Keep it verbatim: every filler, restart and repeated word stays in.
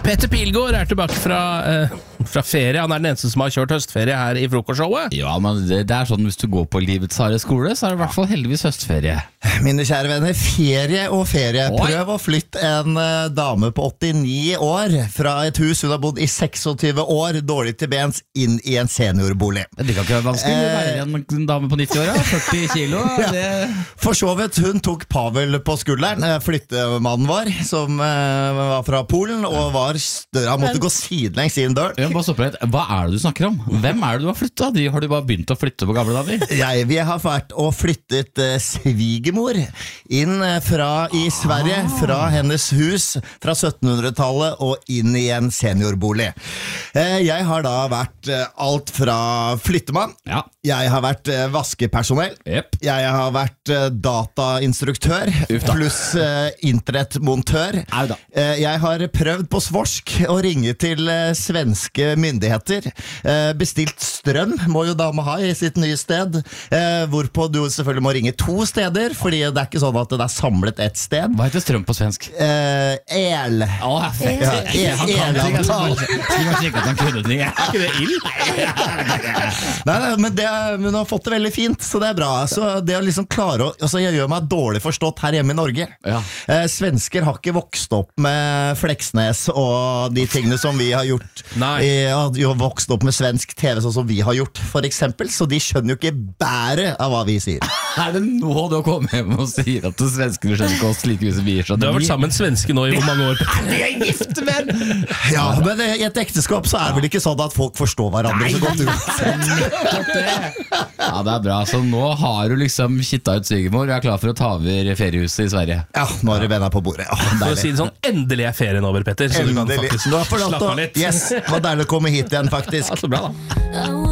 Petter Pilgaard er tilbake fra, eh, fra ferie. Han er den eneste som har kjørt høstferie her i frokostshowet. Ja, men det, det er sånn hvis du går på livets harde skole, så er det i hvert fall heldigvis høstferie. Mine kjære venner, ferie og ferie. Oi. Prøv å flytte en uh, dame på åttini år fra et hus hun har bodd i tjueseks år, dårlig til bens, inn i en seniorbolig. Det kan ikke være vanskelig å være en dame på nitti år, ja. førti kilo. Det... For så vidt, hun tok Pavel på skulderen, eh, flyttemannen vår, som uh, var fra Polen, og var større, han måtte gå sidelengs i en dør. Ja, bare stopp litt. Hva er det du snakker om? Hvem er det du har flyttet? Har du bare begynt å flytte på gamle dager? Jeg, vi har vært og flyttet uh, svigermor inn uh, fra i Sverige, ah. fra hennes hus fra syttenhundretallet og inn i en seniorbolig. Uh, jeg har da vært uh, alt fra flyttemann, ja. jeg har vært uh, vaskepersonell, yep. jeg har vært uh, datainstruktør, pluss uh, internettmontør. Uh, jeg har prøvd på svorsk å ringe til uh, svenske myndigheter. Uh, bestilt strøm må jo dama ha i sitt nye sted, uh, hvorpå du selvfølgelig må ringe to steder, fordi det er ikke sånn at det er samlet et sted. Hva heter strøm på svensk? Uh, el. Åh, fett. Ja, el, elavtal. Skal man sjekke at han kunne ting? Er ikke det ild? Nei, nei, men det, hun har fått det veldig fint, så det er bra. Så det å liksom klare å, altså jeg gjør meg dårlig forstått her hjemme i Norge. Ja. Uh, svensker har ikke vokst opp med Fleksnes og de tingene som vi har gjort. Nei. De har vokst opp med svensk T V sånn som vi har gjort, for eksempel, så de skjønner jo ikke bæret av hva vi sier. Er det nå du har kommet hjem og sier at svenskene skjønner ikke oss like mye som vi gjør? Du har vært sammen med svenske nå i hvor mange år? Vi er gift, men! Ja, men i et ekteskap så er det vel ikke sånn at folk forstår hverandre så godt ut. Ja, det er bra. Så nå har du liksom kitta ut svigermor og er klar for å ta over feriehuset i Sverige. Ja, nå har du venner på bordet. Ja, for å si det sånn, endelig er ferien over, Petter. Så du kan faktisk slappe av litt. Yes, det var deilig å komme hit igjen, faktisk. Ja, så bra da.